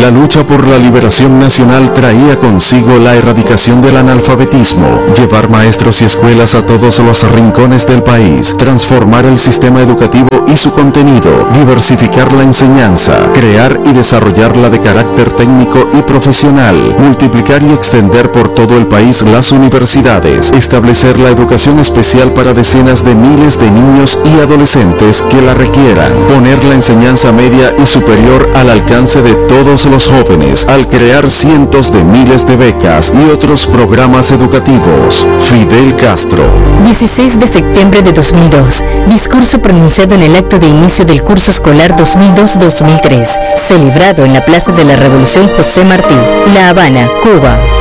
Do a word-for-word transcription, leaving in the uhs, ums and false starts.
La lucha por la liberación nacional traía consigo la erradicación del analfabetismo, llevar maestros y escuelas a todos los rincones del país, transformar el sistema educativo y su contenido, diversificar la enseñanza, crear y desarrollarla de carácter técnico y profesional, multiplicar y extender por todo el país las universidades, establecer la educación especial para decenas de miles de niños y adolescentes que la requieran, poner la enseñanza media y superior al alcance de todos los jóvenes, al crear cientos de miles de becas y otros programas educativos. Fidel Castro. dieciséis de septiembre de dos mil dos. Discurso pronunciado en el acto de inicio del curso escolar dos mil dos dos mil tres, celebrado en la Plaza de la Revolución José Martí, La Habana, Cuba.